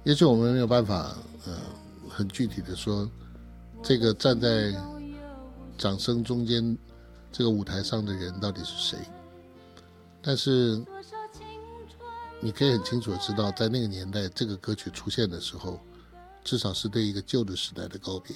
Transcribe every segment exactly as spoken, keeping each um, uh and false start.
也许我们没有办法呃很具体的说这个站在掌声中间这个舞台上的人到底是谁，但是你可以很清楚的知道，在那个年代这个歌曲出现的时候，至少是对一个旧的时代的告别。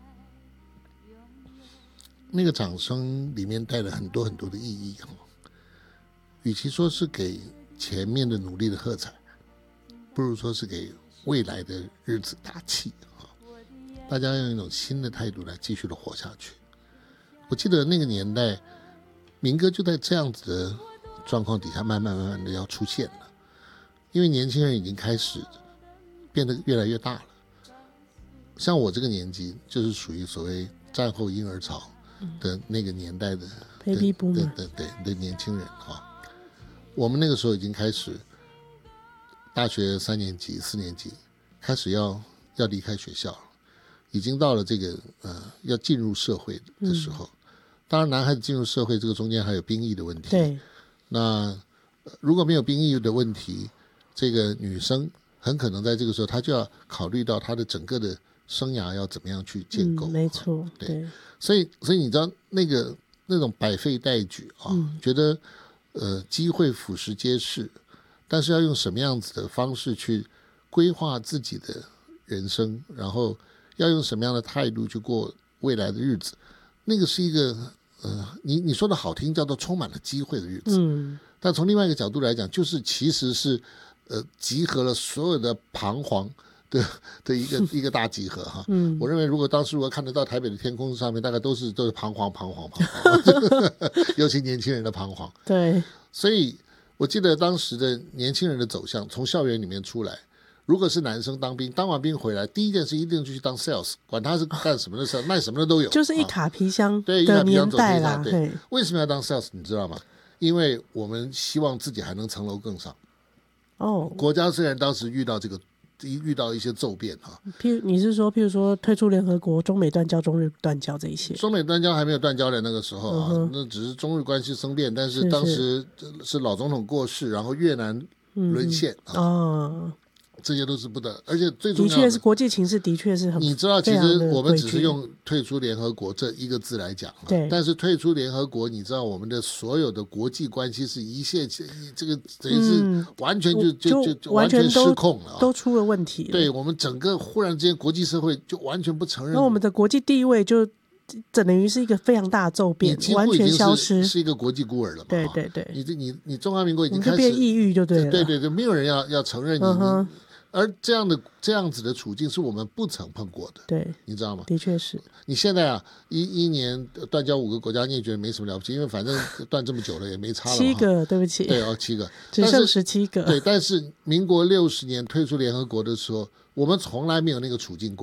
那个掌声里面带了很多很多的意义，与其说是给前面的努力的喝彩，不如说是给未来的日子打气。大家用一种新的态度来继续的活下去。我记得那个年代民歌就在这样子的状况底下慢慢慢慢的要出现了，因为年轻人已经开始变得越来越大了。像我这个年纪就是属于所谓战后婴儿潮的那个年代的 Baby Boomer 的, 的, 的, 的年轻人啊，我们那个时候已经开始大学三年级四年级开始要要离开学校了，已经到了这个呃要进入社会的时候、嗯、当然男孩子进入社会这个中间还有兵役的问题， 对， 那如果没有兵役的问题，这个女生很可能在这个时候她就要考虑到她的整个的生涯要怎么样去建构、 嗯、没错、 啊、对, 对， 所以所以你知道那个那种百废待举啊、嗯、觉得呃机会俯拾皆是，但是要用什么样子的方式去规划自己的人生，然后要用什么样的态度去过未来的日子，那个是一个呃，你你说的好听叫做充满了机会的日子， 嗯， 但从另外一个角度来讲，就是其实是呃集合了所有的彷徨的的一个一个大集合哈。嗯，我认为如果当时如果看得到台北的天空上面，大概都是都是彷徨彷徨彷徨，尤其年轻人的彷徨。 对， 所以我记得当时的年轻人的走向，从校园里面出来。如果是男生当兵，当完兵回来，第一件事一定就去当 sales， 管他是干什么的事，卖什么的都有， 就是一卡皮箱的年代啦。 对，对，为什么要当 sales？ 你知道吗？因为我们希望自己还能层楼更上。哦，国家虽然当时遇到这个遇到一些骤变哈， 譬如你是说，譬如说退出联合国，中美断交、中日断交这一些， 中美断交还没有断交的那个时候啊，嗯、那只是中日关系生变，但是当时是老总统过世，然后越南沦陷、嗯、啊。哦，这些都是不得，而且最重要的， 的确是国际情势的确是很， 你知道其实我们只是用退出联合国这一个字来讲，对，但是退出联合国，你知道我们的所有的国际关系是一切这个等于是完全就、嗯、就 就, 就完全失控了、啊， 都出了问题了。 对，我们整个忽然之间国际社会就完全不承认， 那我们的国际地位就等于是一个非常大的骤变，完全消失， 是一个国际孤儿了嘛？ 对对对， 你你你中华民国已经开始变抑郁就对了， 对对对，没有人要要承认你。 嗯而这样的这样子的处境是我们不曾碰过的， 对， 你知道吗？ 的确是。 你现在啊，一一年断交五个国家，你也觉得没什么了不起，因为反正断这么久了也没差了。 七个，对不起， 对哦，七个， 只剩十七个。 对，但是民国六十年退出联合国的时候，我们从来没有那个处境过。